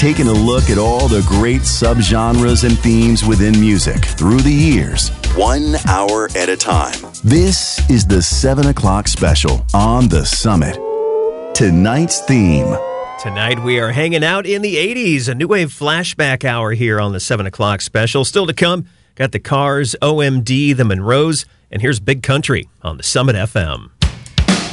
taking a look at all the great subgenres and themes within music through the years, 1 hour at a time. This is the 7 o'clock special on The Summit. Tonight's theme. Tonight we are hanging out in the 80s, a new wave flashback hour here on the 7 o'clock special. Still to come, got the Cars, OMD, the Monroes, and here's Big Country on the Summit FM.